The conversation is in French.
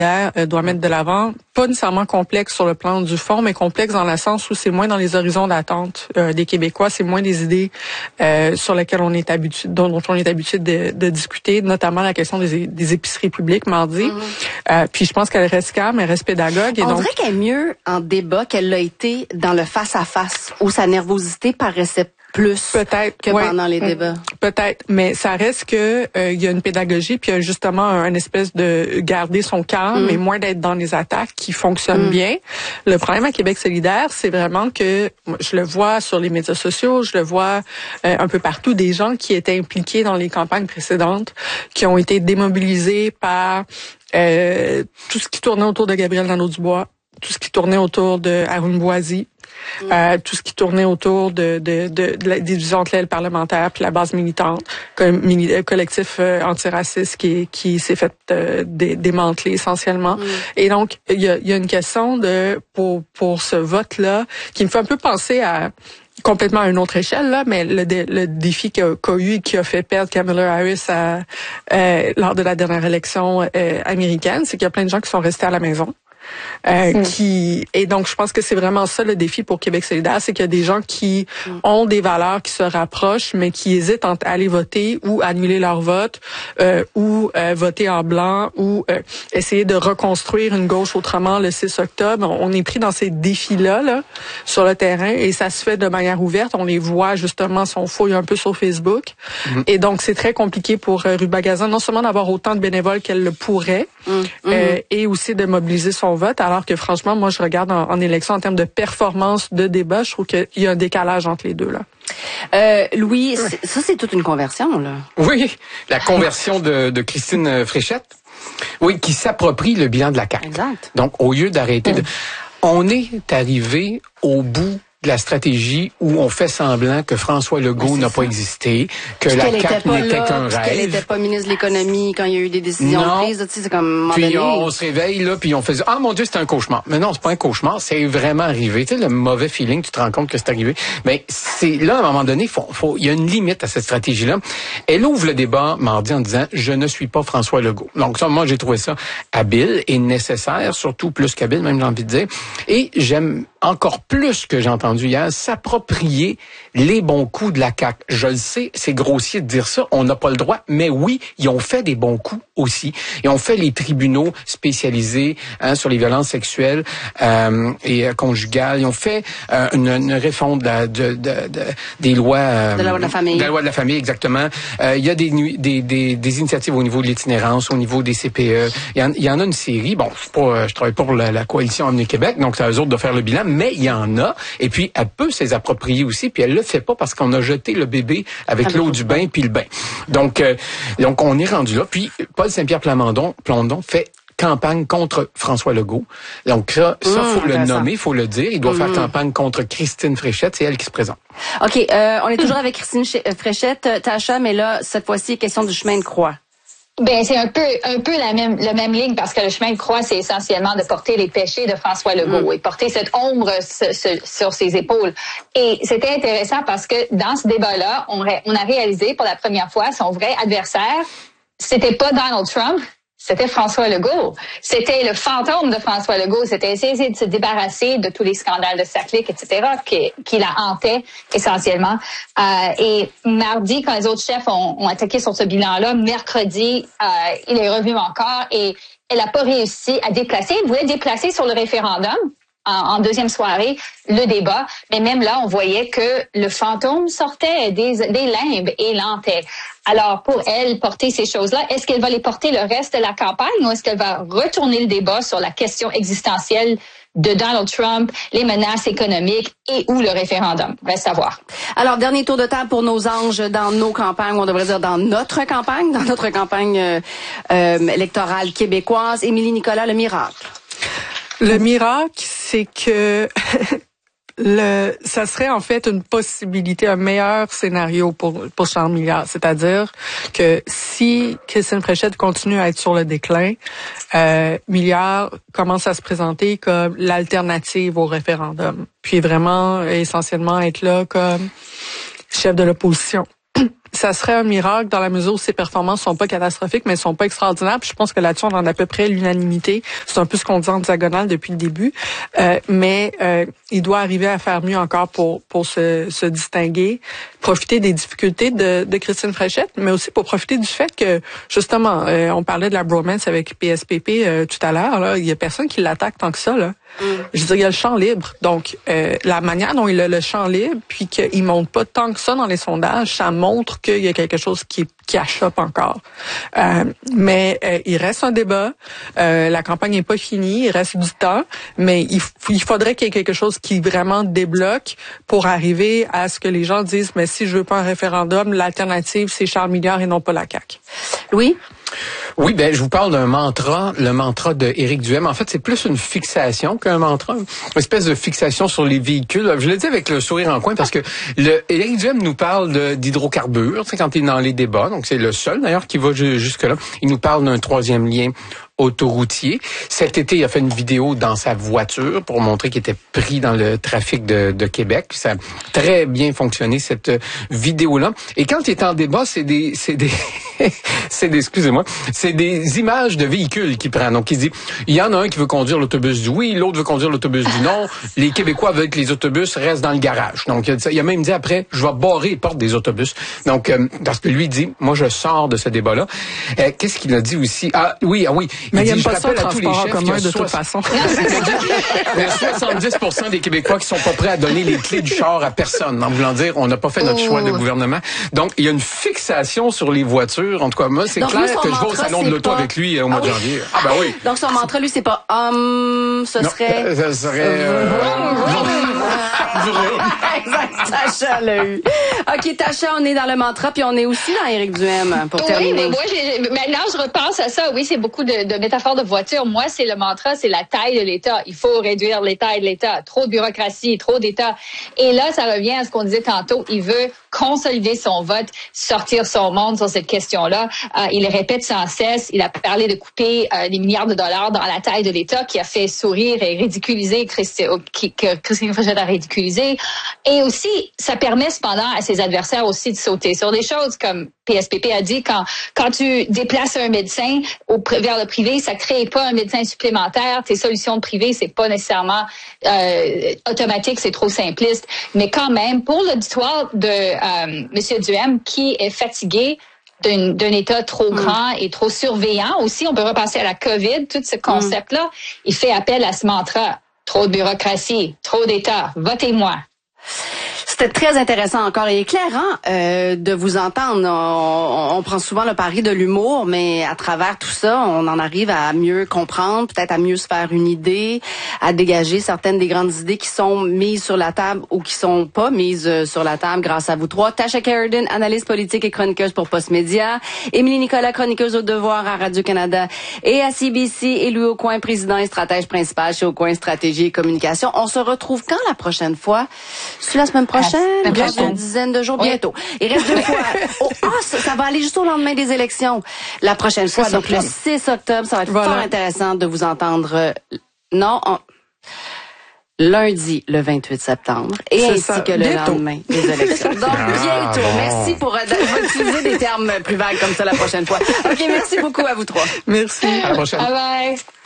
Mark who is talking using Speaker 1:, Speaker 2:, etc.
Speaker 1: doit mettre de l'avant, pas nécessairement complexe sur le plan du fond, mais complexe dans le sens où c'est moins dans les horizons d'attente des Québécois, c'est moins des idées sur lesquelles on est habitué, dont on est habitué de discuter, notamment la question des épiceries publiques mardi. Puis je pense qu'elle reste calme, elle reste pédagogue. Et
Speaker 2: on
Speaker 1: donc,
Speaker 2: dirait qu'elle est mieux en débat qu'elle l'a été dans le face-à-face, où sa nervosité paraissait plus
Speaker 1: peut-être
Speaker 2: que pendant les débats.
Speaker 1: Peut-être, mais ça reste que il y a une pédagogie puis il y a justement un espèce de garder son calme et moins d'être dans les attaques qui fonctionnent bien. Le problème à Québec solidaire, c'est vraiment que je le vois sur les médias sociaux, je le vois un peu partout, des gens qui étaient impliqués dans les campagnes précédentes, qui ont été démobilisés par tout ce qui tournait autour de Gabriel Nadeau-Dubois, tout ce qui tournait autour de Arun Boisy, tout ce qui tournait autour de la division entre l'aile parlementaire puis la base militante, collectif antiraciste qui s'est fait démanteler essentiellement. Et donc il y a une question pour ce vote-là qui me fait un peu penser à complètement à une autre échelle là, mais le défi qu'a eu et qui a fait perdre Kamala Harris lors de la dernière élection américaine, c'est qu'il y a plein de gens qui sont restés à la maison. Et donc je pense que c'est vraiment ça le défi pour Québec solidaire, c'est qu'il y a des gens qui ont des valeurs qui se rapprochent mais qui hésitent entre aller voter ou annuler leur vote ou voter en blanc ou essayer de reconstruire une gauche autrement le 6 octobre. On est pris dans ces défis-là là, sur le terrain et ça se fait de manière ouverte. On les voit justement si on fouille un peu sur Facebook. Et donc c'est très compliqué pour Ruba Gazan non seulement d'avoir autant de bénévoles qu'elle le pourrait et aussi de mobiliser son vote, alors que franchement, moi, je regarde en élection en termes de performance de débat, je trouve qu'il y a un décalage entre les deux, là.
Speaker 2: Louis, ça, c'est toute une conversion, là.
Speaker 3: Oui, la conversion de Christine Fréchette. Oui, qui s'approprie le bilan de la CAQ.
Speaker 2: Exact.
Speaker 3: Donc, au lieu d'arrêter on est arrivé au bout de la stratégie où on fait semblant que François Legault n'a pas existé, que la CAQ n'était qu'un rêve.
Speaker 2: Qu'elle n'était pas ministre de l'économie quand il y a eu des décisions prises. Tu sais, c'est comme
Speaker 3: puis on se réveille là, puis on fait ah mon Dieu, c'est un cauchemar. Mais non, c'est pas un cauchemar, c'est vraiment arrivé. Tu sais, le mauvais feeling, tu te rends compte que c'est arrivé. Mais c'est là, à un moment donné, il y a une limite à cette stratégie-là. Elle ouvre le débat mardi en disant je ne suis pas François Legault. Donc ça, moi, j'ai trouvé ça habile et nécessaire, surtout plus qu'habile, même j'ai envie de dire. Et j'aime encore plus que j'ai entendu hier, s'approprier les bons coups de la CAQ. Je le sais, c'est grossier de dire ça, on n'a pas le droit, mais oui, ils ont fait des bons coups aussi. Ils ont fait les tribunaux spécialisés sur les violences sexuelles et conjugales. Ils ont fait une réforme des lois...
Speaker 2: de la loi de la famille.
Speaker 3: De la loi de la famille, exactement. Il y a des initiatives au niveau de l'itinérance, au niveau des CPE. Il y en a une série. Bon, je travaille pas pour la coalition Avenir Québec, donc c'est à eux autres de faire le bilan, mais il y en a. Et puis, elle peut s'y approprier aussi, puis elle le fait pas parce qu'on a jeté le bébé avec l'eau du bain puis le bain. Donc, on est rendu là. Puis, Paul Saint-Pierre Plamondon fait campagne contre François Legault. Donc, ça faut le nommer, faut le dire. Il doit faire campagne contre Christine Fréchette. C'est elle qui se présente.
Speaker 2: OK. On est toujours avec Christine Fréchette, Tacha, mais là, cette fois-ci, question du chemin de croix.
Speaker 4: Ben c'est un peu la même ligne parce que le chemin de croix c'est essentiellement de porter les péchés de François Legault et porter cette ombre sur ses épaules. Et c'était intéressant parce que dans ce débat-là, on a réalisé pour la première fois son vrai adversaire, c'était pas Donald Trump. C'était François Legault. C'était le fantôme de François Legault. C'était essayer de se débarrasser de tous les scandales de sa clique, etc., qui la hantait essentiellement. Et mardi, quand les autres chefs ont attaqué sur ce bilan-là, mercredi, il est revenu encore et elle n'a pas réussi à déplacer. Elle voulait déplacer sur le référendum. En deuxième soirée, le débat. Mais même là, on voyait que le fantôme sortait des limbes et l'hantait. Alors, pour elle, porter ces choses-là, est-ce qu'elle va les porter le reste de la campagne ou est-ce qu'elle va retourner le débat sur la question existentielle de Donald Trump, les menaces économiques et ou le référendum? Reste à voir.
Speaker 2: Alors, dernier tour de table pour nos anges dans nos campagnes, on devrait dire dans notre campagne électorale québécoise. Émilie Nicolas, le miracle.
Speaker 1: Le miracle, c'est que ça serait en fait une possibilité, un meilleur scénario pour Charles Milliard. C'est-à-dire que si Christine Fréchette continue à être sur le déclin, Milliard commence à se présenter comme l'alternative au référendum. Puis vraiment, essentiellement, être là comme chef de l'opposition. ça serait un miracle dans la mesure où ses performances sont pas catastrophiques, mais sont pas extraordinaires. Puis je pense que là-dessus, on en a à peu près l'unanimité. C'est un peu ce qu'on dit en diagonale depuis le début. Mais il doit arriver à faire mieux encore pour se distinguer, profiter des difficultés de Christine Fréchette, mais aussi pour profiter du fait que, justement, on parlait de la bromance avec PSPP tout à l'heure. Là, il y a personne qui l'attaque tant que ça. Là. Je veux dire, il y a le champ libre. Donc, la manière dont il a le champ libre, puis qu'il monte pas tant que ça dans les sondages, ça montre qu'il y a quelque chose qui achoppe encore. Mais il reste un débat. La campagne n'est pas finie. Il reste du temps. Mais il faudrait qu'il y ait quelque chose qui vraiment débloque pour arriver à ce que les gens disent, mais si je veux pas un référendum, l'alternative, c'est Charles Milliard et non pas la CAQ.
Speaker 2: Louis?
Speaker 3: Oui, ben je vous parle d'un mantra, le mantra de Éric Duhem. En fait, c'est plus une fixation qu'un mantra, une espèce de fixation sur les véhicules. Je le dis avec le sourire en coin parce que Éric Duhem nous parle d'hydrocarbures, c'est quand il est dans les débats, donc c'est le seul d'ailleurs qui va jusque-là. Il nous parle d'un troisième lien autoroutier. Cet été, il a fait une vidéo dans sa voiture pour montrer qu'il était pris dans le trafic de Québec. Ça a très bien fonctionné, cette vidéo-là. Et quand il est en débat, c'est des excusez-moi, c'est des images de véhicules qu'il prend. Donc, il dit, il y en a un qui veut conduire l'autobus du oui, l'autre veut conduire l'autobus du non. Les Québécois veulent que les autobus restent dans le garage. Donc, il a même dit après, je vais barrer les portes des autobus. Donc, parce que lui dit, moi, je sors de ce débat-là. Qu'est-ce qu'il a dit aussi? Ah oui.
Speaker 1: Mais il
Speaker 3: dit,
Speaker 1: n'aime pas
Speaker 3: je
Speaker 1: ça,
Speaker 3: rappelle à tous les
Speaker 1: transport en
Speaker 3: chefs
Speaker 1: commun,
Speaker 3: qu'il y a
Speaker 1: de toute façon.
Speaker 3: Il y a 70% des Québécois qui sont pas prêts à donner les clés du char à personne. En voulant dire, on n'a pas fait notre choix de gouvernement. Donc, il y a une fixation sur les voitures. En tout cas, moi, c'est clair que je vais au salon de l'auto avec lui au mois de janvier. Ah ben oui.
Speaker 2: Donc, son mantra, lui, c'est pas ce serait...
Speaker 3: Ça serait...
Speaker 2: Exact, Tacha l'a eu. OK, Tacha, on est dans le mantra, puis on est aussi dans Éric Duhem, pour terminer.
Speaker 4: Oui, moi, maintenant, je repense à ça. Oui, c'est beaucoup de métaphores de voiture. Moi, c'est le mantra, c'est la taille de l'État. Il faut réduire les tailles de l'État. Trop de bureaucratie, trop d'État. Et là, ça revient à ce qu'on disait tantôt. Il veut consolider son vote, sortir son monde sur cette question-là. Il répète sans cesse. Il a parlé de couper des milliards de dollars dans la taille de l'État, qui a fait sourire et ridiculiser que Christine Fréchette a ridiculisé. Et aussi, ça permet cependant à ses adversaires aussi de sauter sur des choses comme PSPP a dit, quand tu déplaces un médecin vers le privé, ça crée pas un médecin supplémentaire. Tes solutions de privé, c'est pas nécessairement automatique, c'est trop simpliste. Mais quand même, pour l'auditoire de Monsieur Duhem, qui est fatigué d'un État trop grand et trop surveillant aussi, on peut repasser à la COVID, tout ce concept-là, il fait appel à ce mantra. Trop de bureaucratie, trop d'État, votez-moi.
Speaker 2: C'était très intéressant encore et éclairant de vous entendre. On prend souvent le pari de l'humour, mais à travers tout ça, on en arrive à mieux comprendre, peut-être à mieux se faire une idée, à dégager certaines des grandes idées qui sont mises sur la table ou qui sont pas mises sur la table grâce à vous trois. Tasha Kheiriddin, analyste politique et chroniqueuse pour Postmédia. Émilie Nicolas, chroniqueuse au Devoir à Radio-Canada et à CBC. Et Louis Aucoin, président et stratège principal chez Aucoin Stratégie et Communication. On se retrouve quand la prochaine fois? C'est la semaine prochaine? Il reste une dizaine de jours bientôt. Il reste 2 fois. Ça va aller juste au lendemain des élections. La prochaine fois, donc le 6 octobre, ça va être fort intéressant de vous entendre. Lundi, le 28 septembre, et ainsi que le lendemain des élections. Donc, bientôt. Merci pour utiliser des termes plus vagues comme ça la prochaine fois. OK, merci beaucoup à vous trois.
Speaker 1: Merci.
Speaker 3: À la prochaine.
Speaker 4: Bye bye.